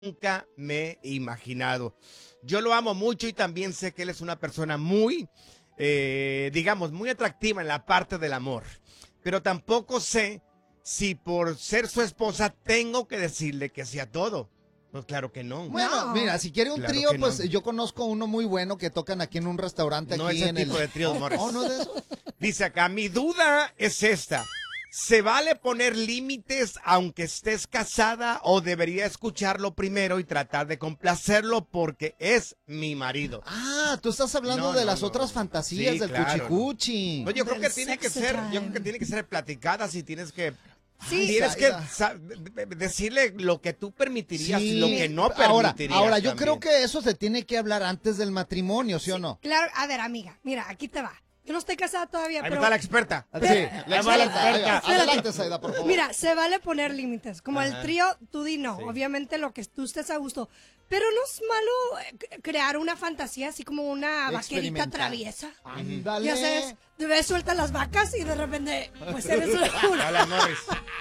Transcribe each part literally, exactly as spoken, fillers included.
nunca me he imaginado. Yo lo amo mucho y también sé que él es una persona muy, eh, digamos, muy atractiva en la parte del amor. Pero tampoco sé si por ser su esposa tengo que decirle que sea todo. Pues claro que no. Bueno, No. mira, si quiere un Claro trío, que pues no. yo conozco uno muy bueno que tocan aquí en un restaurante No aquí ese en tipo el... de tríos, Morris. Oh, ¿no es de eso? Dice acá, mi duda es esta. ¿Se vale poner límites aunque estés casada o debería escucharlo primero y tratar de complacerlo porque es mi marido? Ah, tú estás hablando No, de no, las no. otras fantasías Sí, del claro, cuchicuchi. Pues yo creo Del que tiene que sexy ser, time. yo creo que tiene que ser platicadas y tienes que Sí. tienes que Zaida. sa- de- de- decirle lo que tú permitirías y Sí. lo que no Ahora, permitirías. ahora yo también. creo que eso se tiene que hablar antes del matrimonio, ¿sí, o no? Claro, a ver, amiga, mira, aquí te va. Yo no estoy casada todavía, Ahí pero... está la experta. Sí, Pero- la Ahí va la experta. experta. Espérate. Adelante, Zaida, por favor. Mira, se vale poner límites. Como el Ajá. trío, tú di no. Sí. Obviamente lo que tú estés a gusto. Pero no es malo eh, c- crear una fantasía así como una vaquerita Experimentar. traviesa. Ándale. Ya sabes, de vez sueltas las vacas y de repente, pues eres una... Hola, Morris.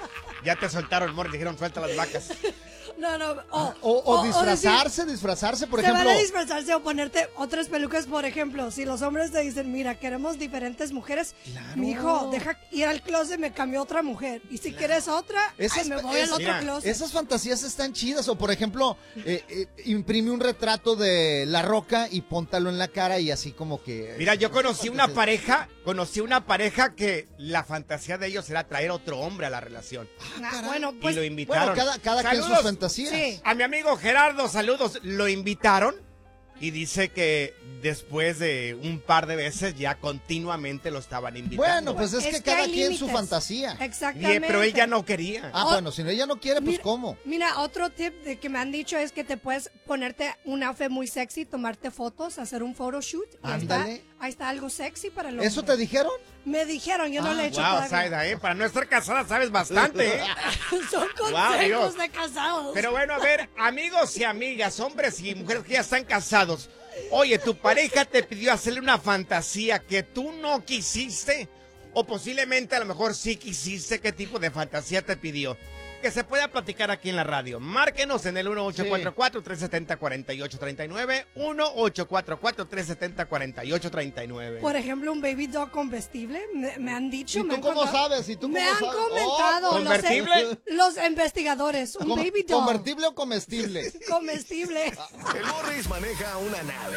Ya te soltaron, Morris. Dijeron, suelta las vacas. No, no. O, O, o decir, disfrazarse, disfrazarse, por se ejemplo. vale disfrazarse o ponerte otras pelucas, por ejemplo. Si los hombres te dicen, mira, queremos diferentes mujeres, Claro. mi hijo, deja ir al closet, me cambió otra mujer. Y si quieres otra, Esas ay, me pe- voy al es- otro mira, closet. Esas fantasías están chidas. O, por ejemplo, eh, eh, imprime un retrato de La Roca y póntalo en la cara y así como que... Mira, yo conocí una Fantasías. pareja, conocí una pareja que la fantasía de ellos era traer otro hombre a la relación. Ah, bueno, Y pues, lo invitaron. Bueno, cada, cada quien sus Saludos fantasías. sí. A mi amigo Gerardo, saludos. Lo invitaron y dice que después de un par de veces ya continuamente lo estaban invitando. Bueno, pues es, Es que que cada hay quien su límites. fantasía. Y, Exactamente. pero ella no quería. Ah, Oh, bueno, si ella no quiere, pues mira, ¿cómo? Mira, otro tip de que me han dicho es que te puedes ponerte un outfit muy sexy, tomarte fotos, hacer un photoshoot. Y ahí está, Ándale. ahí está algo sexy para el hombre. ¿Eso te dijeron? Me dijeron, yo no Ah, lo he hecho Wow, todavía. Zaida, ¿eh? Para no estar casada sabes bastante, ¿eh? Son Wow, consejos Dios. de casados. Pero bueno, a ver, amigos y amigas, hombres y mujeres que ya están casados. Oye, tu pareja te pidió hacerle una fantasía que tú no quisiste o posiblemente a lo mejor sí quisiste. ¿Qué tipo de fantasía te pidió? Que se pueda platicar aquí en la radio. Márquenos en el uno ocho cuatro cuatro, tres siete cero, cuatro ocho tres nueve, uno ocho cuatro cuatro, tres siete cero, cuatro ocho tres nueve. Por ejemplo, un baby doll comestible, me, me han dicho. ¿Y me tú han cómo contado- sabes? ¿Y tú me cómo han sabes? comentado Oh, los, ¿convertible? los investigadores. Un Com- baby doll ¿Convertible o comestible? comestible. El Morris maneja una nave.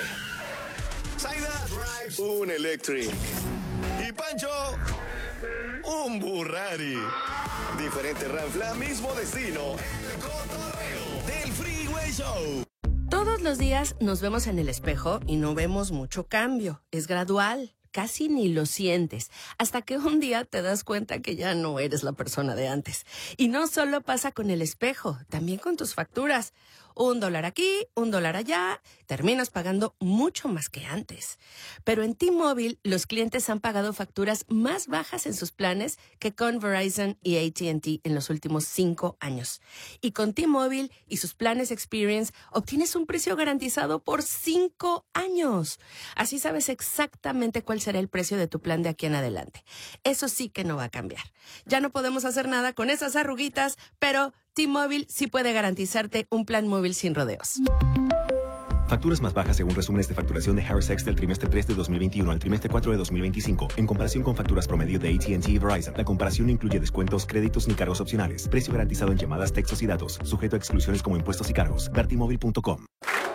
Zaida drives un electric. Y Pancho, un Burrari. Diferente ranfla, mismo destino. El cotorreo del Freeway Show. Todos los días nos vemos en el espejo y no vemos mucho cambio. Es gradual, casi ni lo sientes, hasta que un día te das cuenta que ya no eres la persona de antes. Y no solo pasa con el espejo, también con tus facturas. Un dólar aquí, un dólar allá, terminas pagando mucho más que antes. Pero en T-Mobile, los clientes han pagado facturas más bajas en sus planes que con Verizon y A T and T en los últimos cinco años. Y con T-Mobile y sus planes Experience, obtienes un precio garantizado por cinco años. Así sabes exactamente cuál será el precio de tu plan de aquí en adelante. Eso sí que no va a cambiar. Ya no podemos hacer nada con esas arruguitas, pero T-Mobile sí puede garantizarte un plan móvil sin rodeos. Facturas más bajas según resúmenes de facturación de Harris X del trimestre tres de dos mil veintiuno al trimestre cuatro de dos mil veinticinco. En comparación con facturas promedio de A T and T y Verizon, la comparación no incluye descuentos, créditos ni cargos opcionales. Precio garantizado en llamadas, textos y datos. Sujeto a exclusiones como impuestos y cargos. ver t mobile punto com.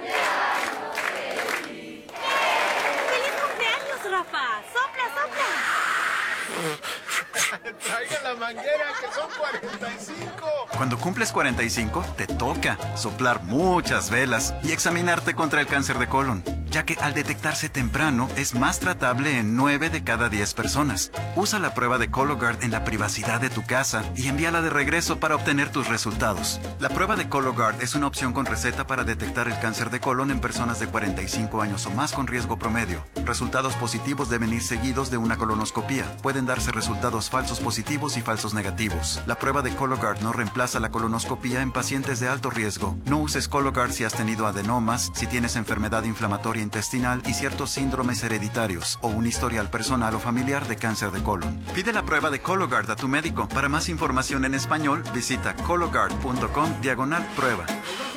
¡Feliz cumpleaños, Rafa! ¡Sopla, sopla! Traigan la manguera, que son cuarenta y cinco. Cuando cumples cuarenta y cinco, te toca soplar muchas velas y examinarte contra el cáncer de colon, ya que al detectarse temprano es más tratable en nueve de cada diez personas. Usa la prueba de Cologuard en la privacidad de tu casa y envíala de regreso para obtener tus resultados. La prueba de Cologuard es una opción con receta para detectar el cáncer de colon en personas de cuarenta y cinco años o más con riesgo promedio. Resultados positivos deben ir seguidos de una colonoscopía. Pueden darse resultados falsos positivos y falsos negativos. La prueba de Cologuard no reemplaza la colonoscopía en pacientes de alto riesgo. No uses Cologuard si has tenido adenomas, si tienes enfermedad inflamatoria intestinal y ciertos síndromes hereditarios o un historial personal o familiar de cáncer de colon. Pide la prueba de Cologuard a tu médico. Para más información en español, visita cologuard punto com diagonal prueba.